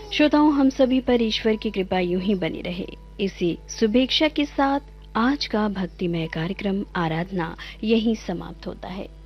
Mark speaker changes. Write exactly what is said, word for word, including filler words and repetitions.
Speaker 1: श्रोताओं, हम सभी पर ईश्वर की कृपा यूं ही बनी रहे, इसी शुभेच्छा के साथ आज का भक्तिमय कार्यक्रम आराधना यहीं समाप्त होता है।